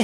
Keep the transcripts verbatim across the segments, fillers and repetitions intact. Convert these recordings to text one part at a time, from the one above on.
تركيا.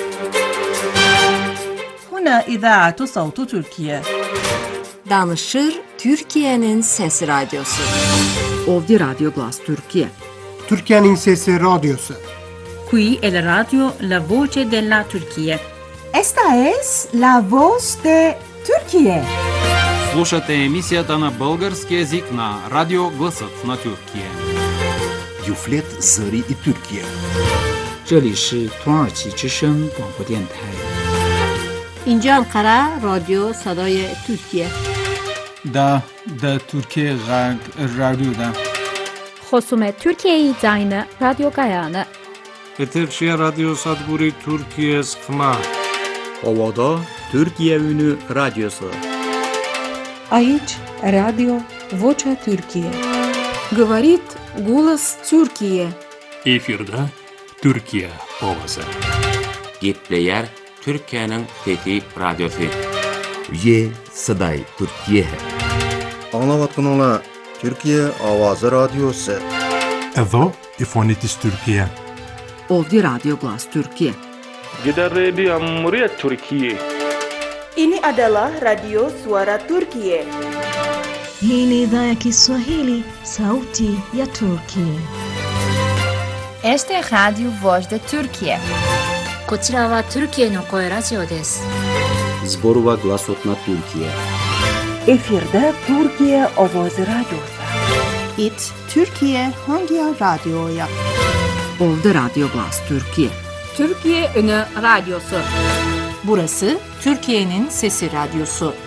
هنا إذاعة صوت تركيا. Danışır Türkiye'nin Sesi Radyosu. Ovdje Radio Glas Türkiye. Türkiye'nin Sesi Radyosu. Qui è la radio La Voce della Turchia. Esta es La Voz de Turquía. Слушате емисията на български език на Радио Гласът на Тюркия. Юфлет Зари и Türkiye. 这里是土耳其之声广播电台。 اینجا انقره رادیو صدای ترکیه. دا دا Türkiye Radyo'da. Хоsumet Türkiye'yi zayne Radyo Gayane. Eterşehir Radyo Sadguri Türkiye Skma. Ovada Türkiye Ünü Radyosu. Aici Radio Vocea Türkiye. Говорит голос Türkiye. Efirde Türkiye Ovası. Gitleyer Türkiye'nin Fethi Radyosu. Ye Saday Türkiye. Anlavatkanlar Türkiye Avazı Radyosu. Evo İfonitis Türkiye. Ovdje Radio Glas Türkiye. Gider Radio Cumhuriyet Türkiye. Ini adalah Radio Suara Turkiye. Hii ni idhaa ya Kiswahili, Sauti ya Turkiye. Este é Radio Voz de Turkiye. こちらはトルキエの声ラジオです。 Zborova Glasot na Türkiye. Efirde Türkiye Ovoz Radyosu. It Türkiye Hangi Radyo'ya? Ovdje Radio Glas Türkiye. Türkiye Ünü Radyosu. Burası Türkiye'nin Sesi Radyosu.